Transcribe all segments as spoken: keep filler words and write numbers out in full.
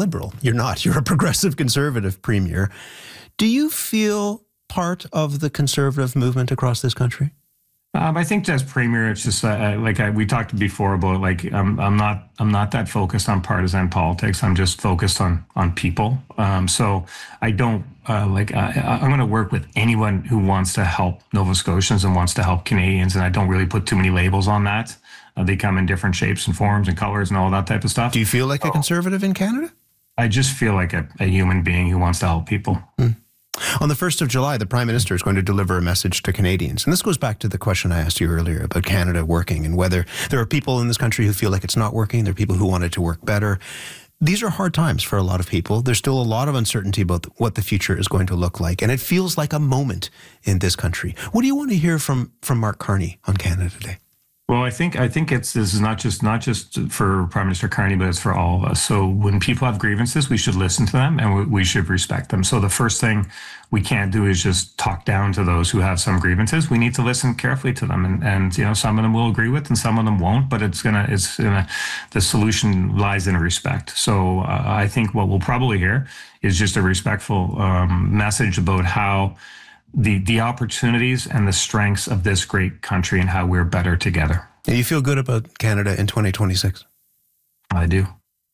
Liberal. You're not. You're a progressive Conservative Premier. Do you feel part of the Conservative movement across this country? Um, I think as Premier, it's just uh, like I, we talked before about like um, I'm not I'm not that focused on partisan politics. I'm just focused on on people. Um, so I don't uh, like I, I'm going to work with anyone who wants to help Nova Scotians and wants to help Canadians, and I don't really put too many labels on that. Uh, they come in different shapes and forms and colors and all that type of stuff. Do you feel like so, a Conservative in Canada? I just feel like a, a human being who wants to help people. Mm. On the first of July, the Prime Minister is going to deliver a message to Canadians. And this goes back to the question I asked you earlier about Canada working and whether there are people in this country who feel like it's not working. There are people who want it to work better. These are hard times for a lot of people. There's still a lot of uncertainty about what the future is going to look like. And it feels like a moment in this country. What do you want to hear from, from Mark Carney on Canada Today? Well, I think I think it's this is not just not just for Prime Minister Carney, but it's for all of us. So when people have grievances, we should listen to them and we, we should respect them. So the first thing we can't do is just talk down to those who have some grievances. We need to listen carefully to them, and and you know some of them we'll agree with and some of them won't. But it's gonna it's gonna the solution lies in respect. So uh, I think what we'll probably hear is just a respectful um, message about how. the the opportunities and the strengths of this great country and how we're better together. And you feel good about Canada in twenty twenty-six? I do.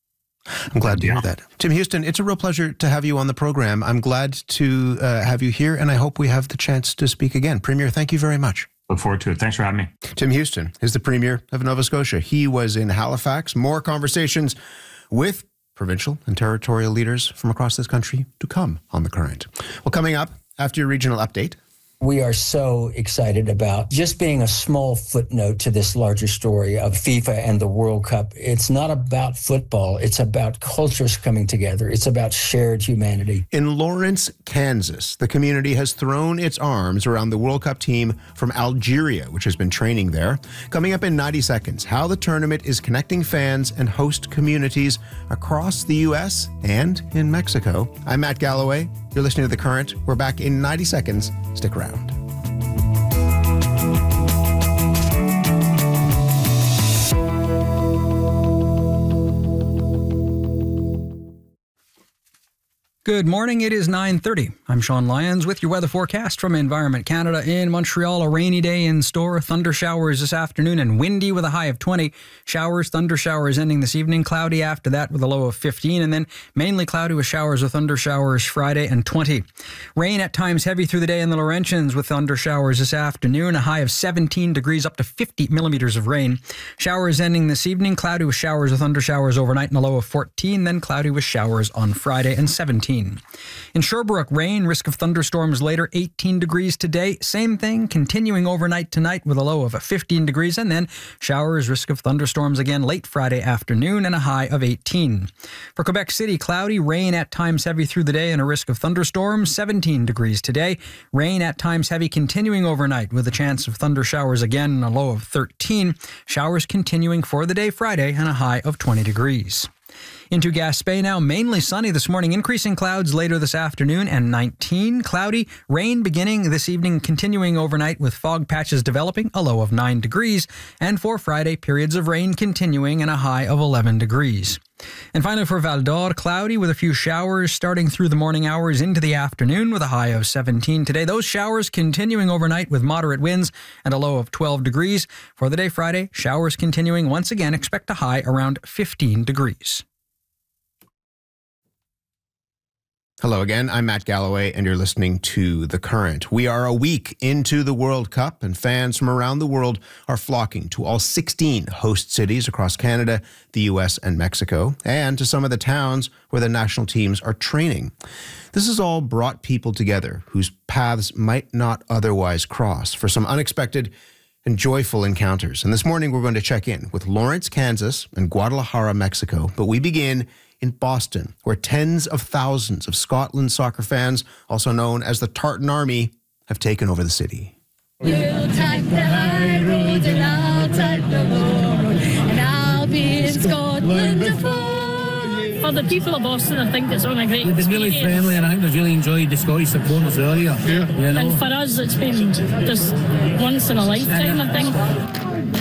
I'm glad to hear that. Tim Houston, it's a real pleasure to have you on the program. I'm glad to uh, have you here, and I hope we have the chance to speak again. Premier, thank you very much. Look forward to it. Thanks for having me. Tim Houston is the Premier of Nova Scotia. He was in Halifax. More conversations with provincial and territorial leaders from across this country to come on The Current. Well, coming up, after your regional update. We are so excited about just being a small footnote to this larger story of FIFA and the World Cup. It's not about football. It's about cultures coming together. It's about shared humanity. In Lawrence, Kansas, the community has thrown its arms around the World Cup team from Algeria, which has been training there. Coming up in ninety seconds, how the tournament is connecting fans and host communities across the U S and in Mexico. I'm Matt Galloway. You're listening to The Current. We're back in ninety seconds. Stick around. Good morning. It is nine thirty. I'm Sean Lyons with your weather forecast from Environment Canada. In Montreal, a rainy day in store. Thunder showers this afternoon and windy with a high of twenty. Showers, thunder showers ending this evening. Cloudy after that with a low of fifteen. And then mainly cloudy with showers or thunder showers Friday and twenty. Rain at times heavy through the day in the Laurentians with thunder showers this afternoon. A high of seventeen degrees, up to fifty millimeters of rain. Showers ending this evening. Cloudy with showers or thunder showers overnight and a low of fourteen. Then cloudy with showers on Friday and seventeen. In Sherbrooke, rain, risk of thunderstorms later, eighteen degrees today. Same thing, continuing overnight tonight with a low of fifteen degrees, and then showers, risk of thunderstorms again late Friday afternoon and a high of eighteen. For Quebec City, cloudy, rain at times heavy through the day and a risk of thunderstorms, seventeen degrees today. Rain at times heavy continuing overnight with a chance of thunder showers again and a low of thirteen. Showers continuing for the day Friday and a high of twenty degrees. Into Gaspé now, mainly sunny this morning, increasing clouds later this afternoon and nineteen. Cloudy, rain beginning this evening, continuing overnight with fog patches developing, a low of nine degrees. And for Friday, periods of rain continuing and a high of eleven degrees. And finally for Val-d'Or, cloudy with a few showers starting through the morning hours into the afternoon with a high of seventeen today. Those showers continuing overnight with moderate winds and a low of twelve degrees. For the day Friday, showers continuing once again, expect a high around fifteen degrees. Hello again, I'm Matt Galloway, and you're listening to The Current. We are a week into the World Cup, and fans from around the world are flocking to all sixteen host cities across Canada, the U S, and Mexico, and to some of the towns where the national teams are training. This has all brought people together whose paths might not otherwise cross for some unexpected and joyful encounters. And this morning, we're going to check in with Lawrence, Kansas, and Guadalajara, Mexico. But we begin in Boston, where tens of thousands of Scotland soccer fans, also known as the Tartan Army, have taken over the city. You'll take the high road and I'll take the low road, and I'll be in Scotland before. For the people of Boston, I think it's on a great They've been really experience. friendly, and I think they've really enjoyed the Scottish supporters earlier. Yeah. You know? And for us, it's been just once in a lifetime, I think.